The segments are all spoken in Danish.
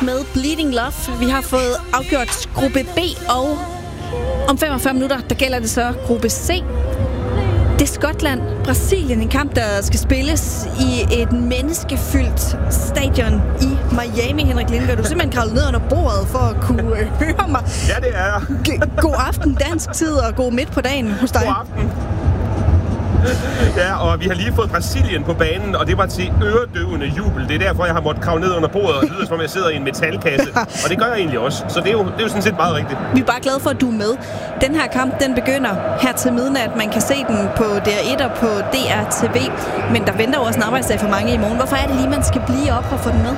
med Bleeding Love. Vi har fået afgjort gruppe B, og om 45 minutter, der gælder det så gruppe C. Det er Skotland, Brasilien, en kamp, der skal spilles i et menneskefyldt stadion i Miami. Henrik Lindberg, du er simpelthen kravlet ned under bordet for at kunne høre mig. Ja, det er jeg. God aften dansk tid, og god midt på dagen hos dig. God aften. Ja, og vi har lige fået Brasilien på banen, og det var til øredøvende jubel. Det er derfor, jeg har måttet kravle ned under bordet og lyder, som om jeg sidder i en metalkasse. Og det gør jeg egentlig også, så det er jo sådan set meget rigtigt. Vi er bare glade for, at du er med. Den her kamp, den begynder her til midnat. Man kan se den på DR1 og på DRTV, men der venter jo også en arbejdsdag for mange i morgen. Hvorfor er det lige, man skal blive op og få den med?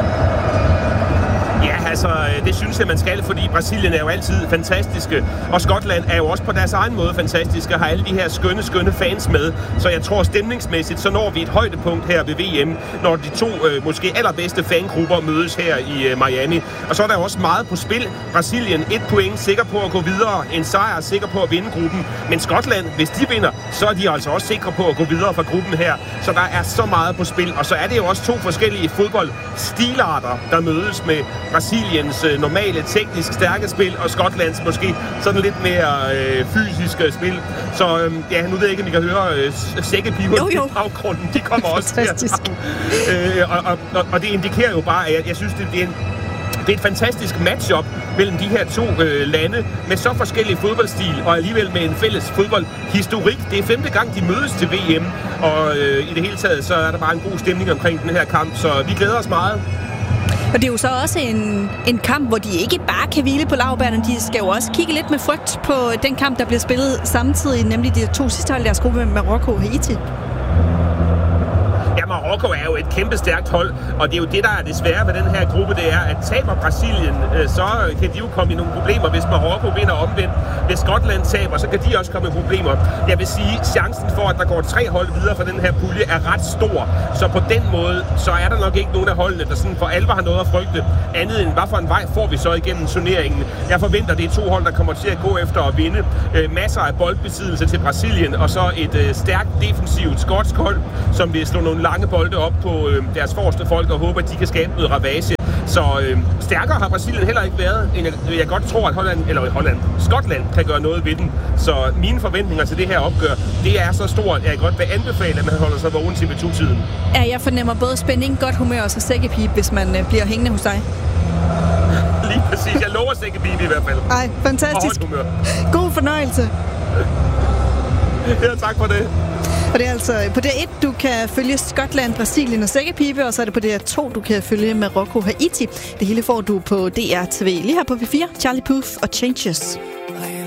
Ja, altså, det synes jeg, man skal, fordi Brasilien er jo altid fantastiske, og Skotland er jo også på deres egen måde fantastiske, og har alle de her skønne fans med. Så jeg tror stemningsmæssigt, så når vi et højdepunkt her ved VM, når de to måske allerbedste fangrupper mødes her i Miami. Og så er der også meget på spil. Brasilien 1 point, sikker på at gå videre. En sejr, sikker på at vinde gruppen. Men Skotland, hvis de vinder, så er de altså også sikre på at gå videre fra gruppen her. Så der er så meget på spil, og så er det jo også to forskellige fodboldstilarter, der mødes med Brasiliens normale, teknisk stærke spil, og Skotlands måske sådan lidt mere fysiske spil. Så ja, nu ved jeg ikke, om I kan høre sækkepiver i baggrunden. De kommer også her. Og det indikerer jo bare, at jeg synes, det er et fantastisk matchup mellem de her to lande med så forskellige fodboldstil, og alligevel med en fælles fodboldhistorik. Det er 5. gang, de mødes til VM, og i det hele taget, så er der bare en god stemning omkring den her kamp, så vi glæder os meget. Og det er jo så også en kamp, hvor de ikke bare kan hvile på laurbærrene. De skal jo også kigge lidt med frygt på den kamp, der bliver spillet samtidig, nemlig de to sidste hold i deres gruppe med Marokko og Haiti. Marokko er jo et kæmpe stærkt hold, og det er jo det, der er det svære ved den her gruppe, det er, at taber Brasilien, så kan de jo komme i nogle problemer, hvis Marokko vinder omvendt. Hvis Skotland taber, så kan de også komme i problemer. Jeg vil sige, chancen for, at der går 3 hold videre fra den her pulje, er ret stor. Så på den måde, så er der nok ikke nogen af holdene, der sådan for alvor har noget at frygte, andet end hvad for en vej får vi så igennem turneringen. Jeg forventer, det er 2 hold, der kommer til at gå efter at vinde. Masser af boldbesiddelse til Brasilien, og så et stærkt defensivt skotsk hold, som vil slå nogle lange bolde op på deres forreste folk og håber, at de kan skabe noget ravage. Så stærkere har Brasilien heller ikke været, end jeg godt tror, at Skotland kan gøre noget ved den. Så mine forventninger til det her opgør, det er så stort, at jeg godt vil anbefale, at man holder sig vågen til V2-tiden. Ja, jeg fornemmer både spænding, godt humør og så sækkepip, hvis man bliver hængende hos dig. Lige præcis. Jeg lover sækkepip i hvert fald. Ej, fantastisk. Og højt humør. God fornøjelse. Ja, tak for det. Og det er altså på DR1, du kan følge Skotland, Brasilien og sækkepipe, og så er det på DR2, du kan følge Marokko, Haiti. Det hele får du på DRTV. Lige her på V4, Charlie Puth og Changes.